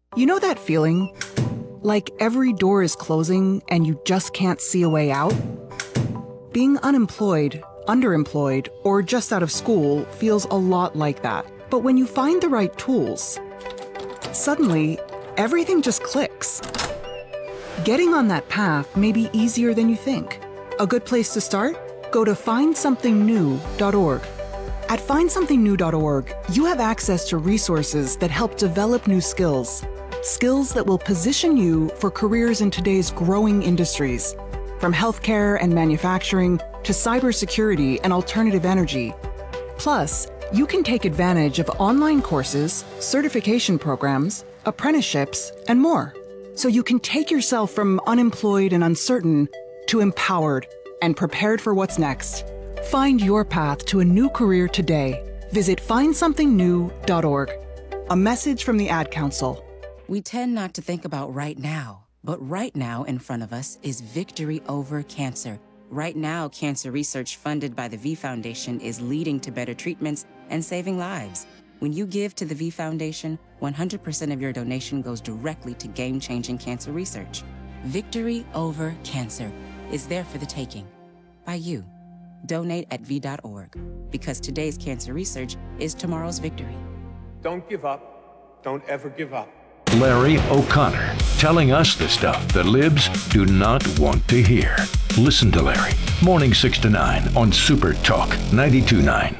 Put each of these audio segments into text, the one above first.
You know that feeling? Like every door is closing and you just can't see a way out? Being unemployed, underemployed, or just out of school feels a lot like that. But when you find the right tools, suddenly, everything just clicks. Getting on that path may be easier than you think. A good place to start? Go to findsomethingnew.org. At findsomethingnew.org, you have access to resources that help develop new skills. Skills that will position you for careers in today's growing industries, from healthcare and manufacturing to cybersecurity and alternative energy. Plus, you can take advantage of online courses, certification programs, apprenticeships, and more. So you can take yourself from unemployed and uncertain to empowered and prepared for what's next. Find your path to a new career today. Visit findsomethingnew.org. A message from the Ad Council. We tend not to think about right now, but right now in front of us is victory over cancer. Right now, cancer research funded by the V Foundation is leading to better treatments and saving lives. When you give to the V Foundation, 100% of your donation goes directly to game-changing cancer research. Victory over cancer is there for the taking by you. Donate at V.org, because today's cancer research is tomorrow's victory. Don't give up. Don't ever give up. Larry O'Connor, telling us the stuff the libs do not want to hear. Listen to Larry, morning 6 to 9 on Super Talk 92.9.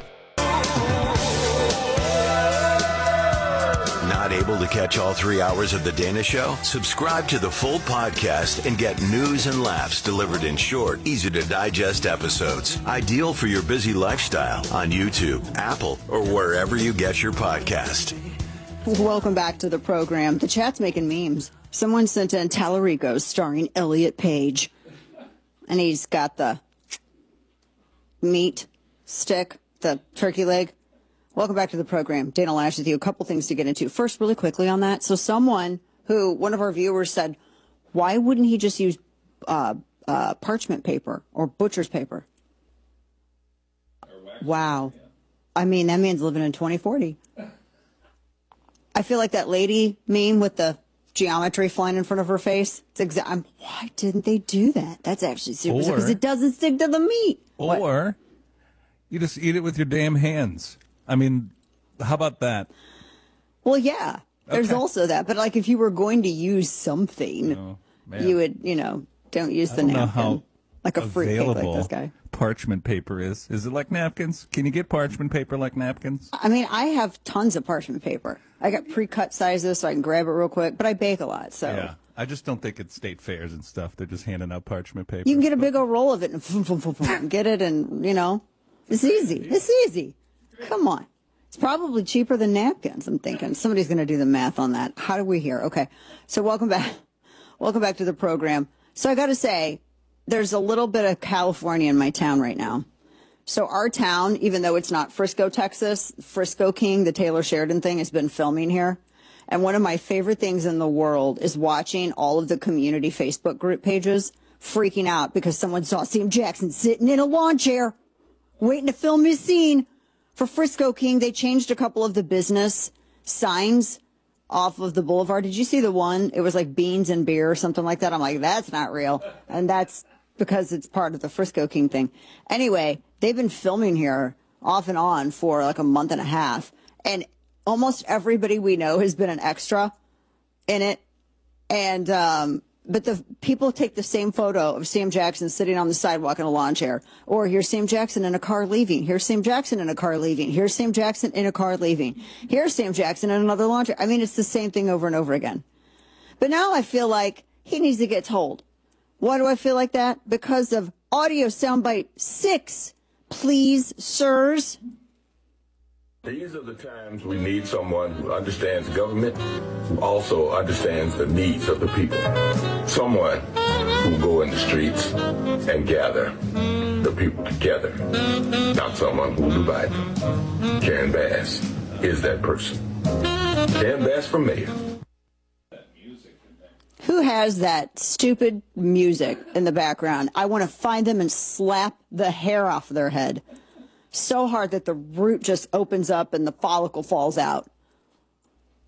Not able to catch all 3 hours of The Dana Show? Subscribe to the full podcast and get news and laughs delivered in short, easy-to-digest episodes. Ideal for your busy lifestyle on YouTube, Apple, or wherever you get your podcast. Welcome back to the program. The chat's making memes. Someone sent in Tallarico starring Elliot Page. And he's got the meat stick, the turkey leg. Welcome back to the program. Dana Loesch with you. A couple things to get into. First, really quickly on that. So one of our viewers said, why wouldn't he just use parchment paper or butcher's paper? Wow. I mean, that man's living in 2040. I feel like that lady meme with the geometry flying in front of her face. Why didn't they do that? That's actually serious because it doesn't stick to the meat. Or you just eat it with your damn hands. I mean, how about that? Well, yeah, there's also that. But like if you were going to use something, you would, don't use the napkin. Like a fruit cake like this guy. Parchment paper is. Is it like napkins? Can you get parchment paper like napkins? I mean, I have tons of parchment paper. I got pre-cut sizes so I can grab it real quick, but I bake a lot, so. Yeah, I just don't think it's state fairs and stuff. They're just handing out parchment paper. You can get a big old roll of it and get it and, it's easy. It's easy. Come on. It's probably cheaper than napkins, I'm thinking. Somebody's going to do the math on that. How do we hear? Okay, so welcome back. Welcome back to the program. So I got to say, there's a little bit of California in my town right now. So our town, even though it's not Frisco, Texas, Frisco King, the Taylor Sheridan thing, has been filming here. And one of my favorite things in the world is watching all of the community Facebook group pages freaking out because someone saw Sam Jackson sitting in a lawn chair waiting to film his scene. For Frisco King, they changed a couple of the business signs off of the boulevard. Did you see the one? It was like beans and beer or something like that. I'm like, that's not real. And that's because it's part of the Frisco King thing. Anyway, they've been filming here off and on for like a month and a half. And almost everybody we know has been an extra in it. And, but the people take the same photo of Sam Jackson sitting on the sidewalk in a lawn chair. Or here's Sam Jackson in a car leaving. Here's Sam Jackson in a car leaving. Here's Sam Jackson in a car leaving. Here's Sam Jackson in another lawn chair. I mean, it's the same thing over and over again. But now I feel like he needs to get told. Why do I feel like that? Because of audio soundbite 6. Please, sirs. These are the times we need someone who understands government, who also understands the needs of the people. Someone who will go in the streets and gather the people together, not someone who will divide them. Karen Bass is that person. Karen Bass for mayor. Who has that stupid music in the background? I want to find them and slap the hair off their head so hard that the root just opens up and the follicle falls out.